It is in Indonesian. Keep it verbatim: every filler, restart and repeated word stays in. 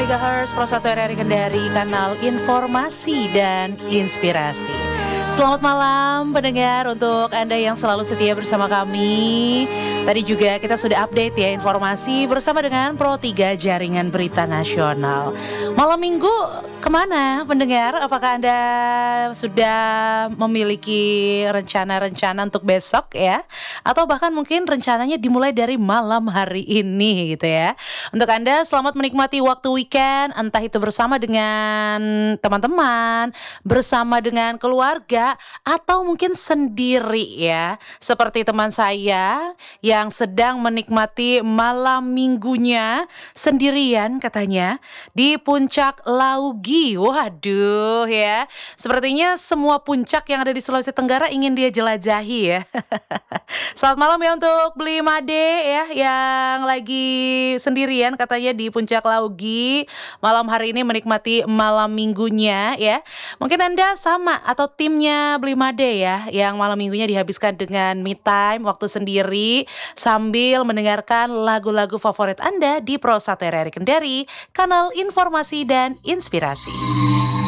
megahertz Pro satu R R I Kendari, kanal informasi dan inspirasi. Selamat malam pendengar, untuk Anda yang selalu setia bersama kami. Tadi juga kita sudah update ya informasi bersama dengan Pro tiga Jaringan Berita Nasional. Malam minggu kemana pendengar? Apakah Anda sudah memiliki rencana-rencana untuk besok ya? Atau bahkan mungkin rencananya dimulai dari malam hari ini gitu ya. Untuk Anda selamat menikmati waktu weekend, entah itu bersama dengan teman-teman, bersama dengan keluarga, atau mungkin sendiri ya. Seperti teman saya yang sedang menikmati malam minggunya sendirian katanya di Puncak Laugi. Waduh ya, sepertinya semua puncak yang ada di Sulawesi Tenggara ingin dia jelajahi ya. Selamat malam ya untuk Beli Made ya, yang lagi sendirian katanya di Puncak Laugi malam hari ini menikmati malam minggunya ya. Mungkin Anda sama atau timnya Beli Made ya, yang malam minggunya dihabiskan dengan me time, waktu sendiri sambil mendengarkan lagu-lagu favorit Anda di Pro satu R R I Kendari, kanal informasi dan inspirasi.